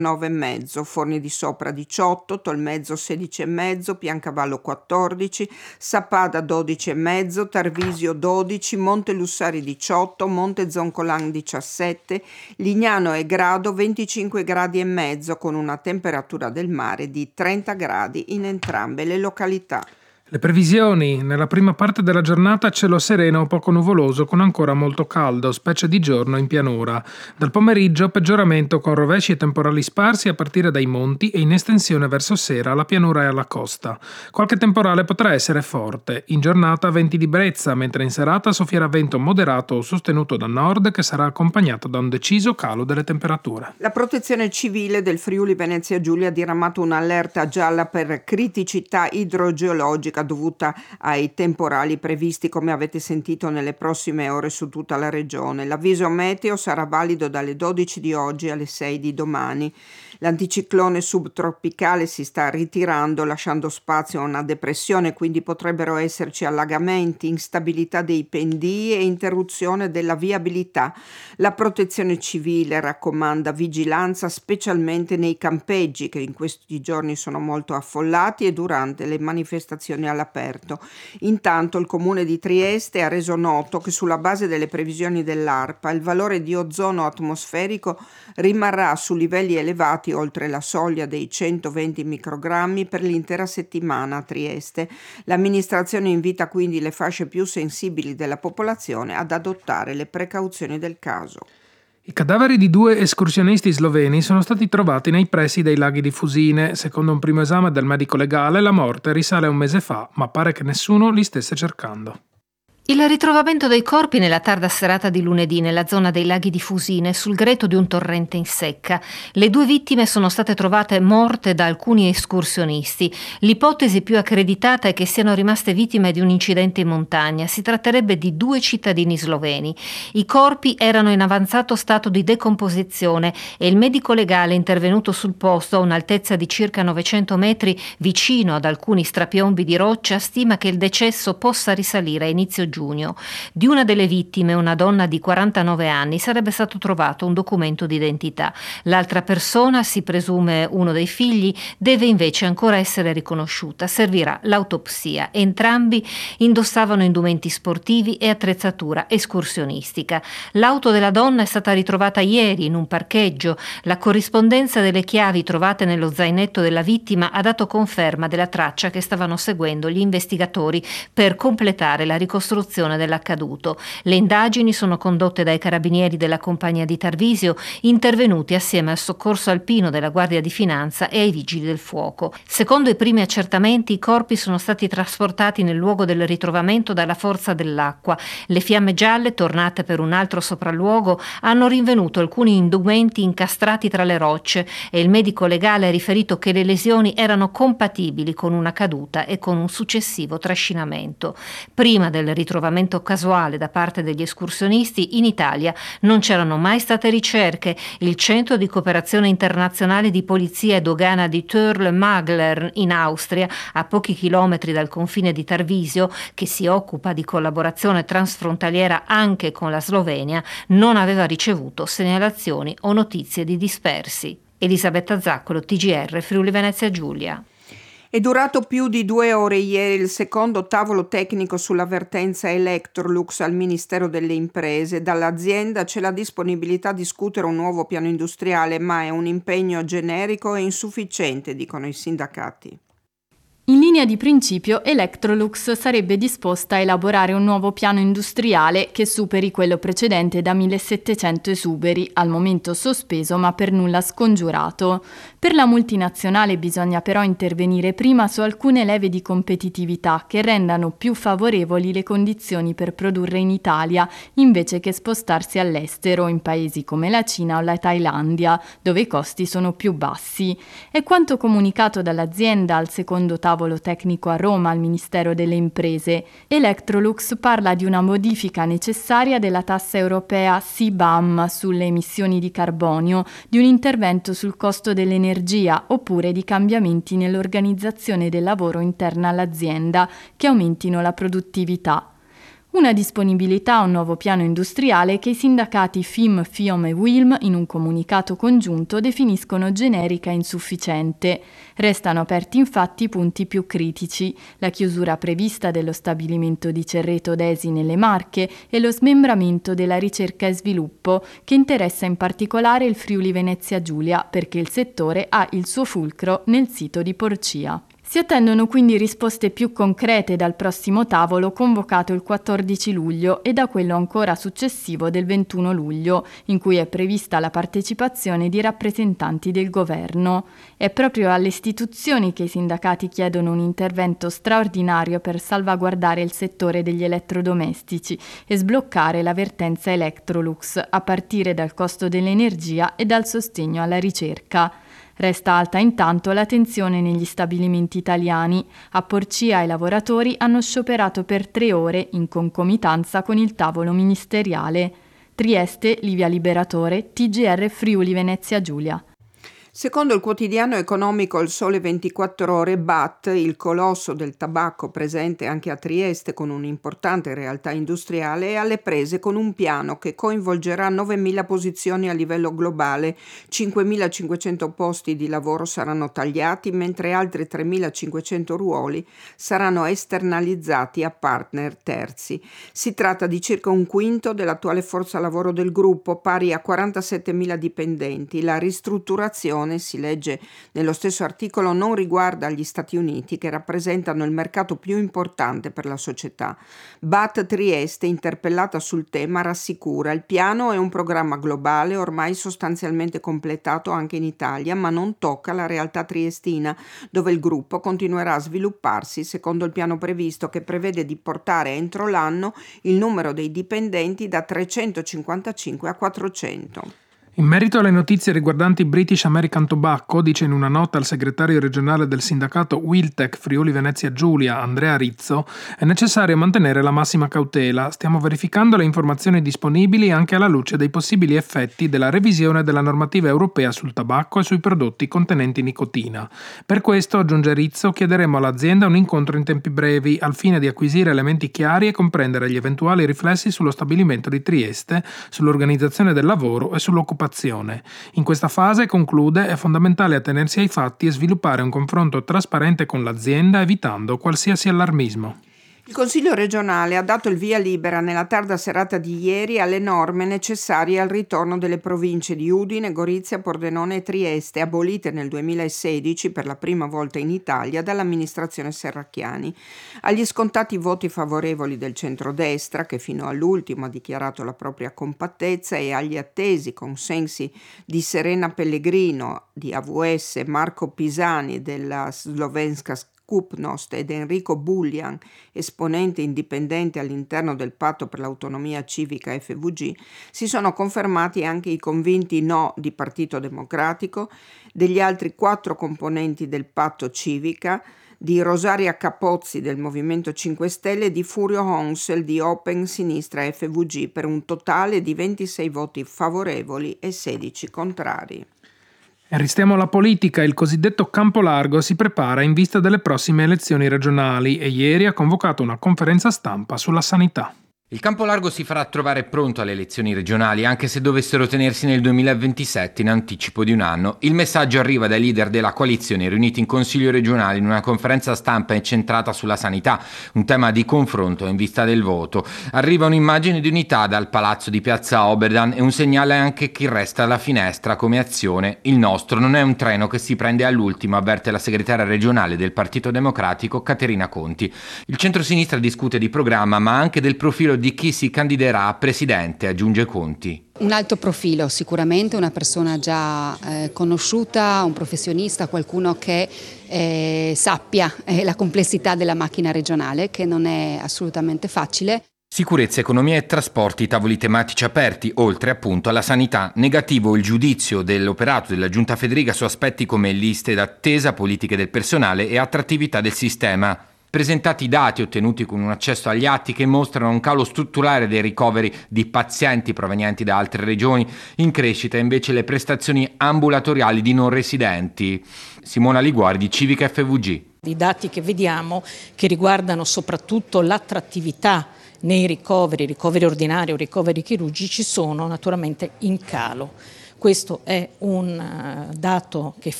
9,5, Forni di Sopra 18, Tolmezzo 16,5, Piancavallo 14, Sappada 12,5, Tarvisio 12, Monte Lussari 18, Monte Zoncolan 17, Lignano e Grado 25 gradi e mezzo con una temperatura del mare di 30 gradi in entrambe le località. Le previsioni: nella prima parte della giornata cielo sereno o poco nuvoloso con ancora molto caldo, specie di giorno in pianura. Dal pomeriggio peggioramento con rovesci e temporali sparsi a partire dai monti e in estensione verso sera alla pianura e alla costa. Qualche temporale potrà essere forte. In giornata venti di brezza, mentre in serata soffierà vento moderato o sostenuto da nord che sarà accompagnato da un deciso calo delle temperature. La Protezione Civile del Friuli Venezia Giulia ha diramato un'allerta gialla per criticità idrogeologica dovuta ai temporali previsti, come avete sentito, nelle prossime ore su tutta la regione. L'avviso meteo sarà valido dalle 12 di oggi alle 6 di domani. L'anticiclone subtropicale si sta ritirando, lasciando spazio a una depressione, quindi potrebbero esserci allagamenti, instabilità dei pendii e interruzione della viabilità. La Protezione Civile raccomanda vigilanza specialmente nei campeggi, che in questi giorni sono molto affollati, e durante le manifestazioni all'aperto. Intanto il Comune di Trieste ha reso noto che sulla base delle previsioni dell'ARPA il valore di ozono atmosferico rimarrà su livelli elevati oltre la soglia dei 120 microgrammi per l'intera settimana a Trieste. L'amministrazione invita quindi le fasce più sensibili della popolazione ad adottare le precauzioni del caso. I cadaveri di 2 escursionisti sloveni sono stati trovati nei pressi dei laghi di Fusine. Secondo un primo esame del medico legale, la morte risale a un mese fa, ma pare che nessuno li stesse cercando. Il ritrovamento dei corpi nella tarda serata di lunedì nella zona dei laghi di Fusine sul greto di un torrente in secca. Le 2 vittime sono state trovate morte da alcuni escursionisti. L'ipotesi più accreditata è che siano rimaste vittime di un incidente in montagna. Si tratterebbe di 2 cittadini sloveni. I corpi erano in avanzato stato di decomposizione e il medico legale intervenuto sul posto a un'altezza di circa 900 metri vicino ad alcuni strapiombi di roccia stima che il decesso possa risalire a inizio giugno. Di una delle vittime, una donna di 49 anni, sarebbe stato trovato un documento d'identità. L'altra persona, si presume uno dei figli, deve invece ancora essere riconosciuta. Servirà l'autopsia. Entrambi indossavano indumenti sportivi e attrezzatura escursionistica. L'auto della donna è stata ritrovata ieri in un parcheggio. La corrispondenza delle chiavi trovate nello zainetto della vittima ha dato conferma della traccia che stavano seguendo gli investigatori per completare la ricostruzione dell'accaduto. Le indagini sono condotte dai carabinieri della compagnia di Tarvisio, intervenuti assieme al soccorso alpino della Guardia di Finanza e ai vigili del fuoco. Secondo i primi accertamenti, i corpi sono stati trasportati nel luogo del ritrovamento dalla forza dell'acqua. Le fiamme gialle, tornate per un altro sopralluogo, hanno rinvenuto alcuni indumenti incastrati tra le rocce e il medico legale ha riferito che le lesioni erano compatibili con una caduta e con un successivo trascinamento. Prima del ritrovamento casuale da parte degli escursionisti, in Italia non c'erano mai state ricerche. Il Centro di Cooperazione Internazionale di Polizia e Dogana di Törl-Magler in Austria, a pochi chilometri dal confine di Tarvisio, che si occupa di collaborazione transfrontaliera anche con la Slovenia, non aveva ricevuto segnalazioni o notizie di dispersi. Elisabetta Zaccolo, TGR, Friuli Venezia Giulia. È durato più di 2 ore ieri il secondo tavolo tecnico sull'avvertenza Electrolux al Ministero delle Imprese. Dall'azienda c'è la disponibilità a discutere un nuovo piano industriale, ma è un impegno generico e insufficiente, dicono i sindacati. In linea di principio, Electrolux sarebbe disposta a elaborare un nuovo piano industriale che superi quello precedente da 1700 esuberi, al momento sospeso ma per nulla scongiurato. Per la multinazionale bisogna però intervenire prima su alcune leve di competitività che rendano più favorevoli le condizioni per produrre in Italia, invece che spostarsi all'estero, in paesi come la Cina o la Thailandia, dove i costi sono più bassi. È quanto comunicato dall'azienda al secondo tavolo tecnico a Roma al Ministero delle Imprese. Electrolux parla di una modifica necessaria della tassa europea CBAM sulle emissioni di carbonio, di un intervento sul costo dell'energia oppure di cambiamenti nell'organizzazione del lavoro interna all'azienda che aumentino la produttività. Una disponibilità a un nuovo piano industriale che i sindacati FIM, FIOM e UILM in un comunicato congiunto definiscono generica e insufficiente. Restano aperti infatti i punti più critici, la chiusura prevista dello stabilimento di Cerreto d'Esi nelle Marche e lo smembramento della ricerca e sviluppo, che interessa in particolare il Friuli Venezia Giulia perché il settore ha il suo fulcro nel sito di Porcia. Si attendono quindi risposte più concrete dal prossimo tavolo convocato il 14 luglio e da quello ancora successivo del 21 luglio, in cui è prevista la partecipazione di rappresentanti del governo. È proprio alle istituzioni che i sindacati chiedono un intervento straordinario per salvaguardare il settore degli elettrodomestici e sbloccare la vertenza Electrolux, a partire dal costo dell'energia e dal sostegno alla ricerca. Resta alta intanto la tensione negli stabilimenti italiani. A Porcia i lavoratori hanno scioperato per 3 ore in concomitanza con il tavolo ministeriale. Trieste, Livia Liberatore, TGR Friuli Venezia Giulia. Secondo il quotidiano economico Il Sole 24 Ore, BAT, il colosso del tabacco presente anche a Trieste con un'importante realtà industriale, è alle prese con un piano che coinvolgerà 9.000 posizioni a livello globale, 5.500 posti di lavoro saranno tagliati, mentre altri 3.500 ruoli saranno esternalizzati a partner terzi. Si tratta di circa un quinto dell'attuale forza lavoro del gruppo, pari a 47.000 dipendenti. La ristrutturazione, si legge nello stesso articolo, non riguarda gli Stati Uniti, che rappresentano il mercato più importante per la società. BAT Trieste, interpellata sul tema, rassicura: il piano è un programma globale ormai sostanzialmente completato anche in Italia, ma non tocca la realtà triestina, dove il gruppo continuerà a svilupparsi secondo il piano previsto, che prevede di portare entro l'anno il numero dei dipendenti da 355 a 400. In merito alle notizie riguardanti British American Tobacco, dice in una nota il segretario regionale del sindacato Wiltec Friuli Venezia Giulia, Andrea Rizzo, è necessario mantenere la massima cautela. Stiamo verificando le informazioni disponibili anche alla luce dei possibili effetti della revisione della normativa europea sul tabacco e sui prodotti contenenti nicotina. Per questo, aggiunge Rizzo, chiederemo all'azienda un incontro in tempi brevi al fine di acquisire elementi chiari e comprendere gli eventuali riflessi sullo stabilimento di Trieste, sull'organizzazione del lavoro e sull'occupazione. In questa fase, conclude, è fondamentale attenersi ai fatti e sviluppare un confronto trasparente con l'azienda, evitando qualsiasi allarmismo. Il Consiglio regionale ha dato il via libera nella tarda serata di ieri alle norme necessarie al ritorno delle province di Udine, Gorizia, Pordenone e Trieste, abolite nel 2016 per la prima volta in Italia dall'amministrazione Serracchiani. Agli scontati voti favorevoli del centrodestra, che fino all'ultimo ha dichiarato la propria compattezza, e agli attesi consensi di Serena Pellegrino, di AVS, Marco Pisani della Slovenska Skupnost ed Enrico Bullian, esponente indipendente all'interno del Patto per l'autonomia civica FVG, si sono confermati anche i convinti no di Partito Democratico, degli altri 4 componenti del Patto Civica, di Rosaria Capozzi del Movimento 5 Stelle e di Furio Honsel di Open Sinistra FVG, per un totale di 26 voti favorevoli e 16 contrari. E restiamo alla politica. Il cosiddetto campo largo si prepara in vista delle prossime elezioni regionali e ieri ha convocato una conferenza stampa sulla sanità. Il campo largo si farà trovare pronto alle elezioni regionali, anche se dovessero tenersi nel 2027 in anticipo di un anno. Il messaggio arriva dai leader della coalizione riuniti in Consiglio regionale in una conferenza stampa incentrata sulla sanità, un tema di confronto in vista del voto. Arriva un'immagine di unità dal palazzo di Piazza Oberdan e un segnale anche chi resta alla finestra come azione. Il nostro non è un treno che si prende all'ultimo, avverte la segretaria regionale del Partito Democratico Caterina Conti. Il centrosinistra discute di programma, ma anche del profilo di chi si candiderà a presidente, aggiunge Conti. Un alto profilo, sicuramente una persona già conosciuta, un professionista, qualcuno che sappia la complessità della macchina regionale, che non è assolutamente facile. Sicurezza, economia e trasporti, tavoli tematici aperti, oltre appunto alla sanità. Negativo il giudizio dell'operato della Giunta Federica su aspetti come liste d'attesa, politiche del personale e attrattività del sistema. Presentati i dati ottenuti con un accesso agli atti che mostrano un calo strutturale dei ricoveri di pazienti provenienti da altre regioni, in crescita invece le prestazioni ambulatoriali di non residenti. Simona Liguori di Civica FVG. I dati che vediamo che riguardano soprattutto l'attrattività nei ricoveri ordinari o ricoveri chirurgici sono naturalmente in calo. Questo è un dato che